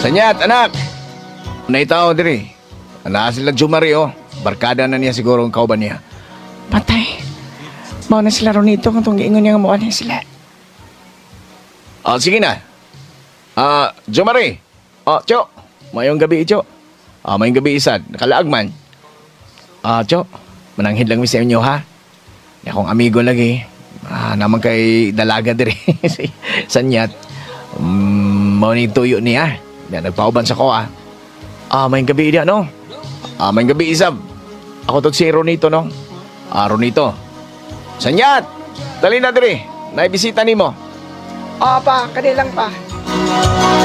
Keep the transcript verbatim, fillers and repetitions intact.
Sanyat, anak! Naitaw, diri. Ana sila Jumari, oh. Barkada na niya siguro ang kauban niya. Patay. Mao na sila ron nito kung itong giingon niya nga mo na sila. Ah, sige na. Ah, Jumari. Oh, Cho. Mayong gabi, Cho. Ah, mayong gabi isad. Nakalaag man. Ah, Cho. Mananghid lang mi sa inyo, ha? Di akong amigo lagi. Ah, naman kay dalaga diri. Si Sanyat. Um, Mauning tuyo niya. Yan, nagpauban sa ko, ah. Ah, mayong gabi niya, no? Ah, mayong gabi isab. Ako to si Ronito, no? Ah, Ronito. Sanyat! Dali na diri. Naibisita ni mo. O pa, kanilang pa.